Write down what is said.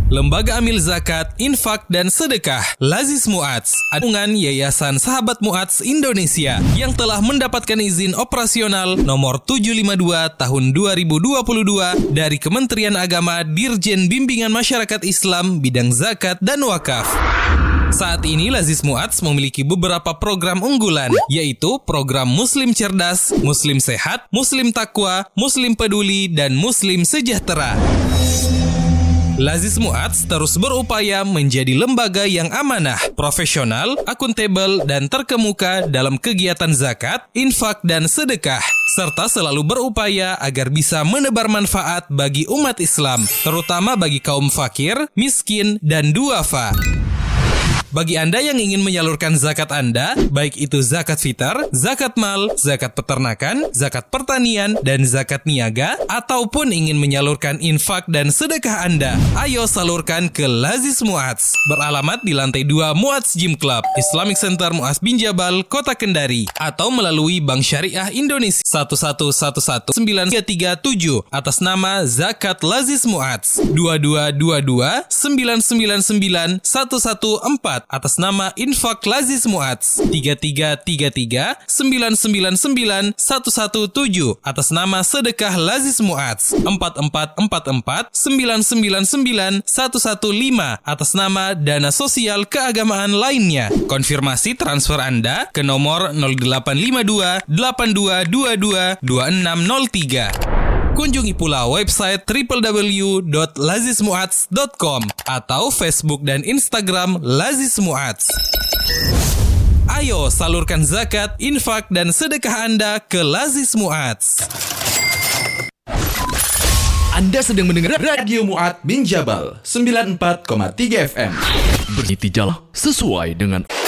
Lembaga Amil Zakat, Infak, dan Sedekah Lazis Mu'adz, gabungan Yayasan Sahabat Mu'adz Indonesia yang telah mendapatkan izin operasional nomor 752 tahun 2022 dari Kementerian Agama Dirjen Bimbingan Masyarakat Islam bidang zakat dan wakaf. Saat ini Lazis Mu'adz memiliki beberapa program unggulan, yaitu program Muslim Cerdas, Muslim Sehat, Muslim Takwa, Muslim Peduli, dan Muslim Sejahtera. Lazis Mu'adz terus berupaya menjadi lembaga yang amanah, profesional, akuntabel, dan terkemuka dalam kegiatan zakat, infak, dan sedekah, serta selalu berupaya agar bisa menebar manfaat bagi umat Islam, terutama bagi kaum fakir, miskin, dan duafa. Bagi Anda yang ingin menyalurkan zakat Anda, baik itu zakat fitr, zakat mal, zakat peternakan, zakat pertanian, dan zakat niaga, ataupun ingin menyalurkan infak dan sedekah Anda, ayo salurkan ke Lazis Mu'adz. Beralamat di lantai 2 Mu'adz Gym Club, Islamic Center Mu'adz bin Jabal, Kota Kendari, atau melalui Bank Syariah Indonesia 1111937 atas nama Zakat Lazis Mu'adz 2222 999 114 atas nama Infak Lazis Mu'adz 3333 999 117 atas nama Sedekah Lazis Mu'adz 4444 999 115 atas nama Dana Sosial Keagamaan lainnya. Konfirmasi transfer Anda ke nomor 0852 8222 2603. Kunjungi pula website www.lazismuadz.com atau Facebook dan Instagram Lazis Mu'adz. Ayo salurkan zakat, infak, dan sedekah Anda ke Lazis Mu'adz. Anda sedang mendengar Radio Mu'adz bin Jabal 94,3 FM. Beritijalah sesuai dengan